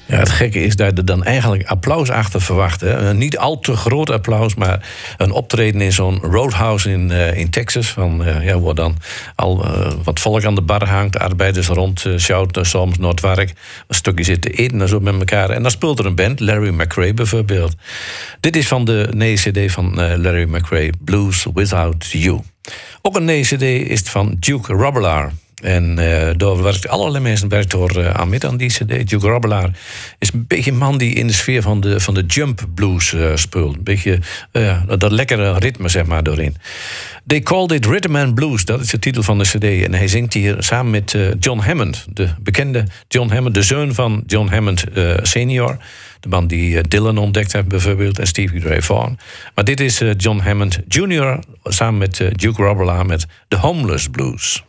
Ja, het gekke is dat je er dan eigenlijk applaus achter verwacht. Hè? Niet al te groot applaus, maar een optreden in zo'n roadhouse in Texas. Waar dan al wat volk aan de bar hangt, arbeiders rond shouten, soms naar het werk. Een stukje zitten eten en zo met elkaar. En dan speelt er een band, Larry McRae bijvoorbeeld. Dit is van de nieuwe cd van Larry McRae, Blues Without You. Ook een nieuwe cd is van Duke Robillard. En daar werkt allerlei mensen aan mee aan die cd. Duke Robillard is een beetje een man die in de sfeer van de jump blues speelt. Een beetje dat lekkere ritme, zeg maar, doorin. They Called It Rhythm and Blues, dat is de titel van de cd. En hij zingt hier samen met John Hammond, de bekende John Hammond, de zoon van John Hammond senior. De man die Dylan ontdekt heeft bijvoorbeeld en Stevie Ray Vaughan. Maar dit is John Hammond Jr. samen met Duke Robillard met The Homeless Blues.